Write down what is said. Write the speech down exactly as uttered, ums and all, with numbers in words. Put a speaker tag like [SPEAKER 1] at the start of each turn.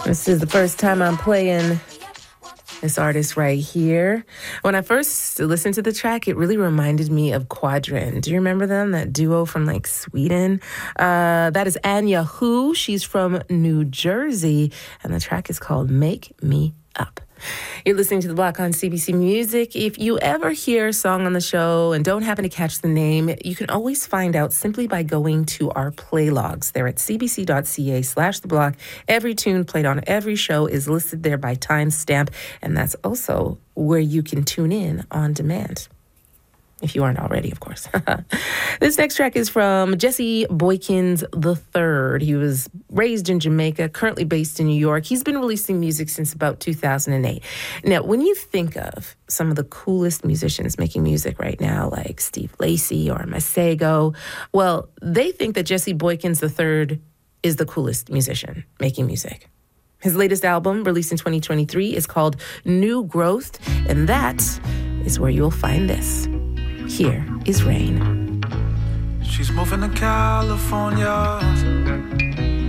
[SPEAKER 1] This is the first time I'm playing this artist right here. When I first listened to the track, it really reminded me of Quadrin. Do you remember them? That duo from like Sweden? Uh, that is Anya Hu. She's from New Jersey, and the track is called Make Me Up. You're listening to The Block on C B C Music. If you ever hear a song on the show and don't happen to catch the name, you can always find out simply by going to our play logs. They're at cbc.ca slash The Block. Every tune played on every show is listed there by timestamp, and that's also where you can tune in on demand. If you aren't already, of course. This next track is from Jesse Boykins the third. He was raised in Jamaica, currently based in New York. He's been releasing music since about two thousand eight. Now, when you think of some of the coolest musicians making music right now, like Steve Lacy or Masego, well, they think that Jesse Boykins the third is the coolest musician making music. His latest album, released in twenty twenty-three, is called New Growth, and that is where you'll find this. Here is Rain.
[SPEAKER 2] She's moving to California.